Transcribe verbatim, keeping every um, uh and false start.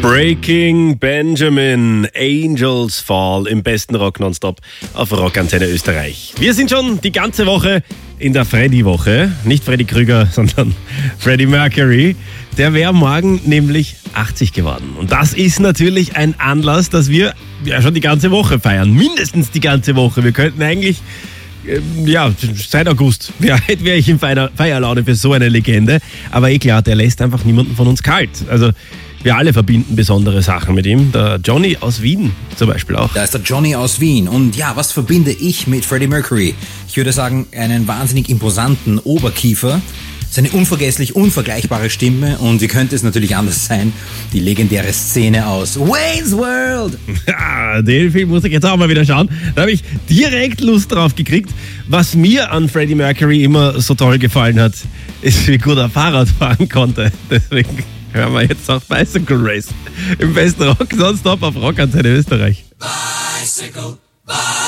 Breaking Benjamin, Angels Fall im besten Rock nonstop auf Rockantenne Österreich. Wir sind schon die ganze Woche in der Freddy-Woche. Nicht Freddy Krüger, sondern Freddie Mercury. Der wäre morgen nämlich achtzig geworden. Und das ist natürlich ein Anlass, dass wir ja schon die ganze Woche feiern. Mindestens die ganze Woche. Wir könnten eigentlich, äh, ja, seit August wäre wär ich in Feier, Feierlaune für so eine Legende. Aber eh klar, der lässt einfach niemanden von uns kalt. Also wir alle verbinden besondere Sachen mit ihm. Der Johnny aus Wien zum Beispiel auch. Da ist der Johnny aus Wien. Und ja, was verbinde ich mit Freddie Mercury? Ich würde sagen, einen wahnsinnig imposanten Oberkiefer, seine unvergesslich unvergleichbare Stimme und wie könnte es natürlich anders sein, die legendäre Szene aus Wayne's World. Ja, den Film muss ich jetzt auch mal wieder schauen. Da habe ich direkt Lust drauf gekriegt. Was mir an Freddie Mercury immer so toll gefallen hat, ist, wie gut er Fahrrad fahren konnte. Deswegen hören wir jetzt auch Bicycle Race im besten Rock nonstop auf Rockantenne Österreich. Bicycle, Bicycle.